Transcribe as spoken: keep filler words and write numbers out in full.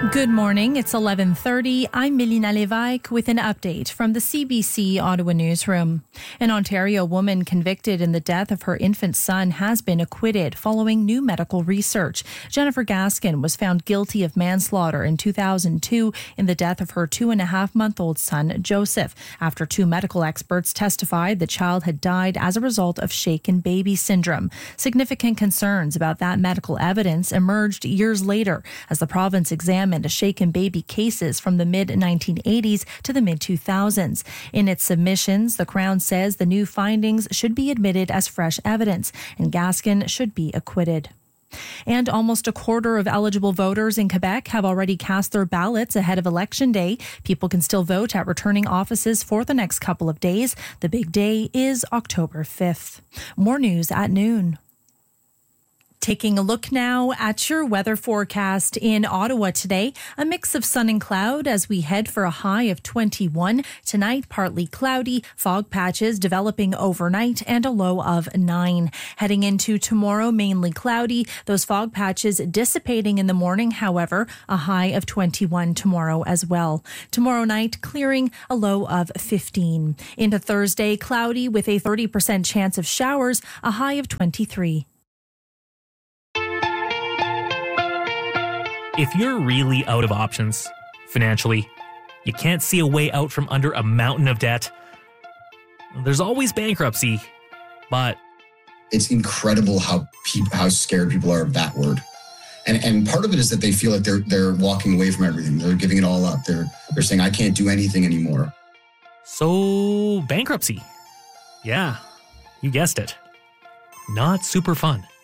Good morning. It's eleven thirty. I'm Melina Lévesque with an update from the C B C Ottawa newsroom. An Ontario woman convicted in the death of her infant son has been acquitted following new medical research. Jennifer Gaskin was found guilty of manslaughter in two thousand two in the death of her two and a half month old son, Joseph, after two medical experts testified the child had died as a result of shaken baby syndrome. Significant concerns about that medical evidence emerged years later as the province examined shaken baby cases from the mid nineteen eighties to the mid two thousands. In its submissions, the Crown says the new findings should be admitted as fresh evidence and Gaskin should be acquitted. And almost a quarter of eligible voters in Quebec have already cast their ballots ahead of Election Day. People can still vote at returning offices for the next couple of days. The big day is October fifth. More news at noon. Taking a look now at your weather forecast in Ottawa today. A mix of sun and cloud as we head for a high of twenty-one. Tonight, partly cloudy, fog patches developing overnight and a low of nine. Heading into tomorrow, mainly cloudy. Those fog patches dissipating in the morning, however, a high of twenty-one tomorrow as well. Tomorrow night, clearing, a low of fifteen. Into Thursday, cloudy with a thirty percent chance of showers, a high of twenty-three. If you're really out of options financially, you can't see a way out from under a mountain of debt, there's always bankruptcy, but it's incredible how people, how scared people are of that word. And and part of it is that they feel like they're they're walking away from everything. They're giving it all up. They're they're saying, I can't do anything anymore. So bankruptcy. Yeah, you guessed it. Not super fun.